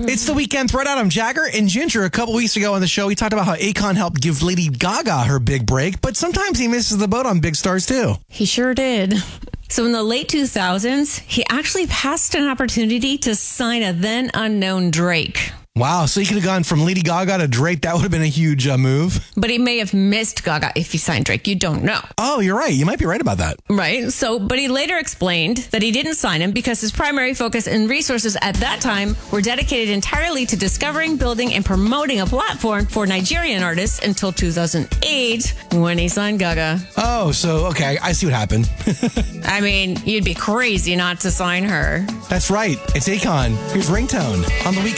It's the Weekend Thread. Adam Jagger and Ginger. A couple weeks ago on the show, we talked about how Akon helped give Lady Gaga her big break, but sometimes he misses the boat on big stars too. He sure did. So in the late 2000s, he actually passed an opportunity to sign a then unknown Drake. Wow, so he could have gone from Lady Gaga to Drake. That would have been a huge move. But he may have missed Gaga if he signed Drake. You don't know. Oh, you're right. You might be right about that. Right. But he later explained that he didn't sign him because his primary focus and resources at that time were dedicated entirely to discovering, building, and promoting a platform for Nigerian artists until 2008 when he signed Gaga. Oh, so, okay, I see what happened. I mean, you'd be crazy not to sign her. That's right. It's Akon. Here's Ringtone on the Weekend.